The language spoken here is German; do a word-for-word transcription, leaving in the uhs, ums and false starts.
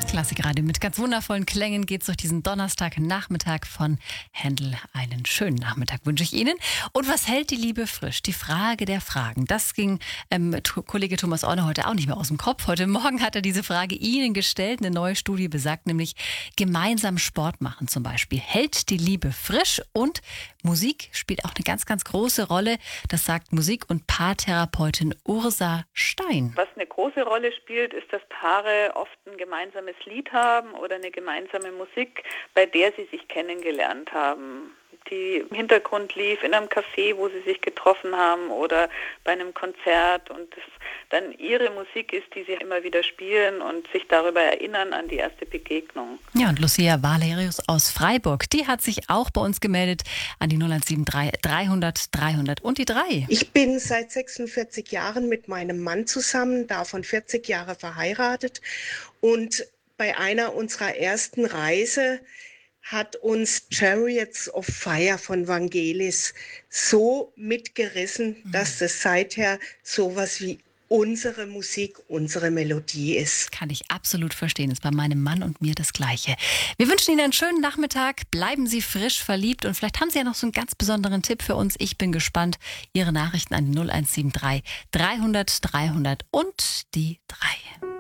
Klassikradio mit ganz wundervollen Klängen geht's durch diesen Donnerstagnachmittag von Händel. Einen schönen Nachmittag wünsche ich Ihnen. Und was hält die Liebe frisch? Die Frage der Fragen. Das ging ähm, Kollege Thomas Orne heute auch nicht mehr aus dem Kopf. Heute Morgen hat er diese Frage Ihnen gestellt. Eine neue Studie besagt nämlich, gemeinsam Sport machen zum Beispiel hält die Liebe frisch. Und Musik spielt auch eine ganz, ganz große Rolle. Das sagt Musik- und Paartherapeutin Ursa Stein. Was eine große Rolle spielt, ist, dass Paare oft ein gemeinsames Lied haben oder eine gemeinsame Musik, bei der sie sich kennengelernt haben, die im Hintergrund lief in einem Café, wo sie sich getroffen haben oder bei einem Konzert und das dann ihre Musik ist, die sie immer wieder spielen und sich darüber erinnern an die erste Begegnung. Ja, und Lucia Valerius aus Freiburg, die hat sich auch bei uns gemeldet an die null eins sieben drei dreihundert dreihundert und die drei. Ich bin seit sechsundvierzig Jahren mit meinem Mann zusammen, davon vierzig Jahre verheiratet, und bei einer unserer ersten Reise hat uns Chariots of Fire von Vangelis so mitgerissen, mhm. dass das seither sowas wie unsere Musik, unsere Melodie ist. Kann ich absolut verstehen. Ist bei meinem Mann und mir das Gleiche. Wir wünschen Ihnen einen schönen Nachmittag. Bleiben Sie frisch verliebt und vielleicht haben Sie ja noch so einen ganz besonderen Tipp für uns. Ich bin gespannt. Ihre Nachrichten an die null eins sieben drei dreihundert dreihundert und die drei.